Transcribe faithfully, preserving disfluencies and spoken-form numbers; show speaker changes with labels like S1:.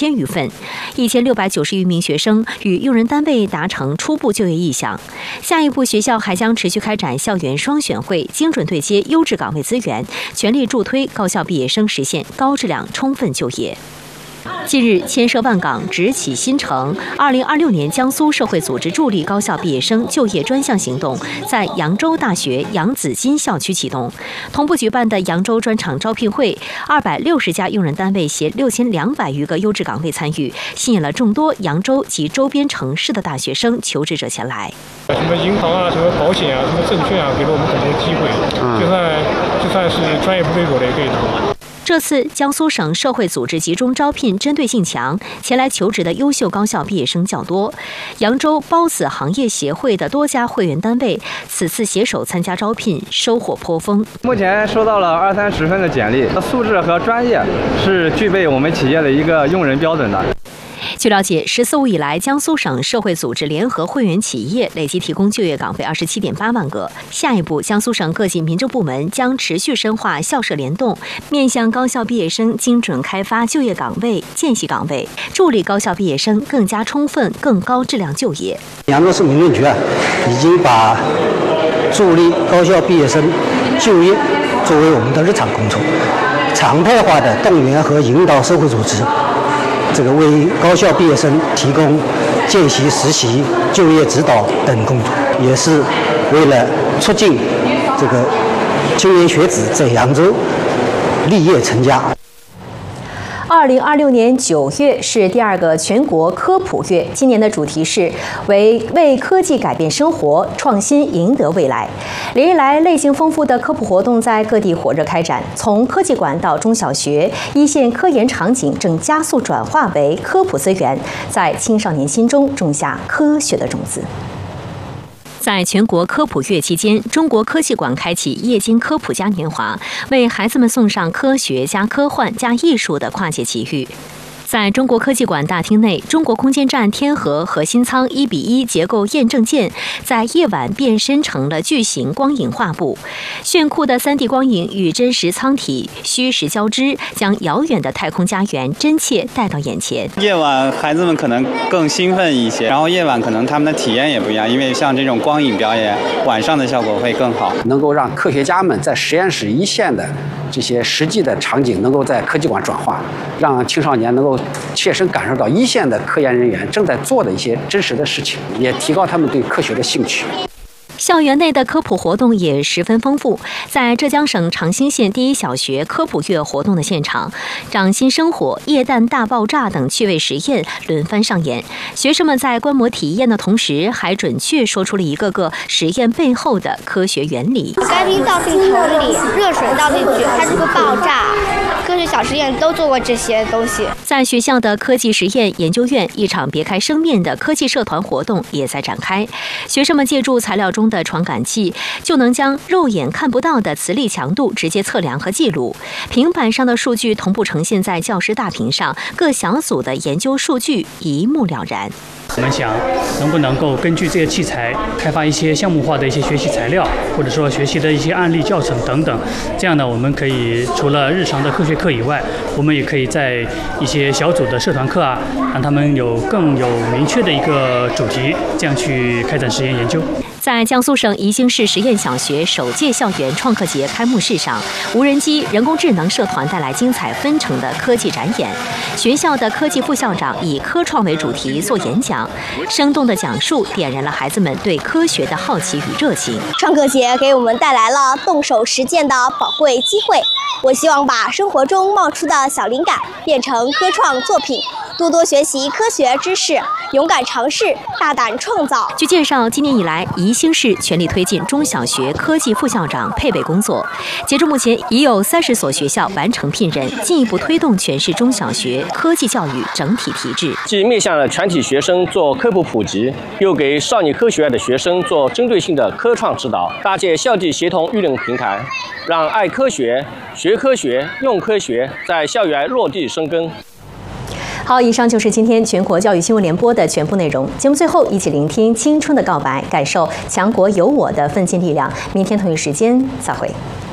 S1: 千余份，一千六百九十余名学生与用人单位达成初步就业意向。下一步，学校还将持续开展校园双选会，精准对接优质岗位资源，全力助推高校毕业生实现高质量充分就业。近日，千设万岗，直起新城。二零二六年江苏社会组织助力高校毕业生就业专项行动在扬州大学扬子金校区启动。同步举办的扬州专场招聘会，二百六十家用人单位携六千两百余个优质岗位参与，吸引了众多扬州及周边城市的大学生、求职者前来。
S2: 什么银行啊，什么保险啊，什么证券啊，给了我们很多机会，就算就算是专业不对口的也可以投。
S1: 这次江苏省社会组织集中招聘针对性强，前来求职的优秀高校毕业生较多。扬州包子行业协会的多家会员单位此次携手参加招聘，收获颇丰。
S3: 目前收到了二三十份的简历，素质和专业是具备我们企业的一个用人标准的。
S1: 据了解，“十四五”以来，江苏省社会组织联合会员企业累计提供就业岗位二十七点八万个。下一步，江苏省各级民政部门将持续深化校社联动，面向高校毕业生精准开发就业岗位、见习岗位，助力高校毕业生更加充分、更高质量就业。
S4: 扬州市民政局啊，已经把助力高校毕业生就业作为我们的日常工作，常态化的动员和引导社会组织。这个为高校毕业生提供见习、实习、就业指导等工作，也是为了促进这个青年学子在扬州立业成家。
S1: 二零二六年九月是第二个全国科普月，今年的主题是为为科技改变生活，创新赢得未来。连日来，类型丰富的科普活动在各地火热开展，从科技馆到中小学，一线科研场景正加速转化为科普资源，在青少年心中种下科学的种子。在全国科普月期间，中国科技馆开启夜间科普嘉年华，为孩子们送上科学加科幻加艺术的跨界奇遇。在中国科技馆大厅内，中国空间站天河核心舱一比一结构验证件在夜晚变身成了巨型光影画布，炫酷的 三 D 光影与真实舱体虚实交织，将遥远的太空家园真切带到眼前。
S5: 夜晚孩子们可能更兴奋一些，然后夜晚可能他们的体验也不一样，因为像这种光影表演，晚上的效果会更好，
S6: 能够让科学家们在实验室一线的这些实际的场景能够在科技馆转化，让青少年能够切身感受到一线的科研人员正在做的一些真实的事情，也提高他们对科学的兴趣。
S1: 校园内的科普活动也十分丰富，在浙江省长兴县第一小学科普月活动的现场，掌心生火、液氮大爆炸等趣味实验轮番上演。学生们在观摩体验的同时，还准确说出了一个个实验背后的科学原理。
S7: 干冰倒进桶里，热水倒进去，它就会爆炸。科学小实验都做过这些东西。
S1: 在学校的科技实验研究院，一场别开生面的科技社团活动也在展开。学生们借助材料中的传感器，就能将肉眼看不到的磁力强度直接测量和记录。平板上的数据同步呈现在教室大屏上，各小组的研究数据一目了然。
S2: 我们想，能不能够根据这些器材开发一些项目化的一些学习材料，或者说学习的一些案例教程等等。这样呢，我们可以除了日常的科学课以外，我们也可以在一些小组的社团课啊，让他们有更有明确的一个主题，这样去开展实验研究。
S1: 在江苏省宜兴市实验小学首届校园创客节开幕式上，无人机、人工智能社团带来精彩纷呈的科技展演。学校的科技副校长以科创为主题做演讲，生动的讲述点燃了孩子们对科学的好奇与热情。
S7: 创客节给我们带来了动手实践的宝贵机会。我希望把生活中冒出的小灵感变成科创作品，多多学习科学知识，勇敢尝试，大胆创造。
S1: 据介绍，今年以来，宜兴市全力推进中小学科技副校长配备工作。截至目前，已有三十所学校完成聘任，进一步推动全市中小学科技教育整体提质。
S8: 既面向了全体学生做科普普及，又给少年科学院的学生做针对性的科创指导，搭建校际协同舆论平台，让爱科学、学科学、用科学在校园落地生根。
S1: 好，以上就是今天全国教育新闻联播的全部内容。节目最后，一起聆听青春的告白，感受强国有我的奋进力量。明天同一时间再会。